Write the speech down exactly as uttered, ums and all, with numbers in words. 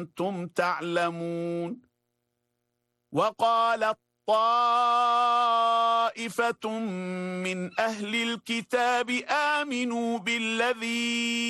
كنتم تعلمون. وقالت طائفة من أهل الكتاب آمنوا بالذي